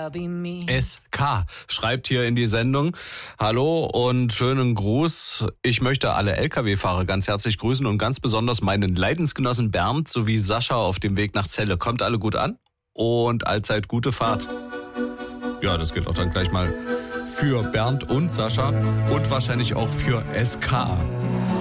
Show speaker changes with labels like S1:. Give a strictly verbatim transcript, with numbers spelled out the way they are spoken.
S1: S K schreibt hier in die Sendung: Hallo und schönen Gruß. Ich möchte alle L K W-Fahrer ganz herzlich grüßen und ganz besonders meinen Leidensgenossen Bernd sowie Sascha auf dem Weg nach Celle. Kommt alle gut an und allzeit gute Fahrt. Ja, das gilt auch dann gleich mal für Bernd und Sascha und wahrscheinlich auch für S K.